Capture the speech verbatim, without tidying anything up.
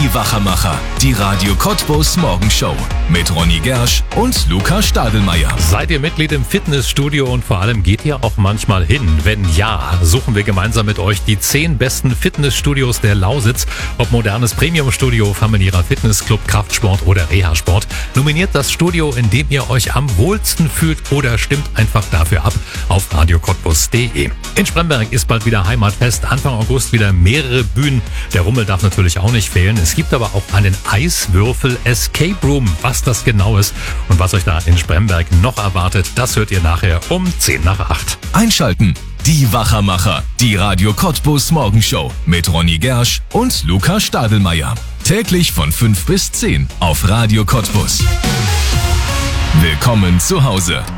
Die Wachermacher, die Radio Cottbus Morgenshow mit Ronny Gersch und Luca Stadelmeier. Seid ihr Mitglied im Fitnessstudio und vor allem geht ihr auch manchmal hin? Wenn ja, suchen wir gemeinsam mit euch die zehn besten Fitnessstudios der Lausitz. Ob modernes Premiumstudio, familiärer Fitnessclub, Kraftsport oder Reha-Sport. Nominiert das Studio, in dem ihr euch am wohlsten fühlt oder stimmt einfach dafür ab auf radio cottbus punkt de. In Spremberg ist bald wieder Heimatfest. Anfang August wieder mehrere Bühnen. Der Rummel darf natürlich auch nicht fehlen. Es gibt aber auch einen Eiswürfel Escape Room. Was das genau ist und was euch da in Spremberg noch erwartet, das hört ihr nachher um zehn nach acht. Einschalten. Die Wachermacher, die Radio Cottbus Morgenshow mit Ronny Gersch und Luca Stadelmeier. Täglich von fünf bis zehn auf Radio Cottbus. Willkommen zu Hause.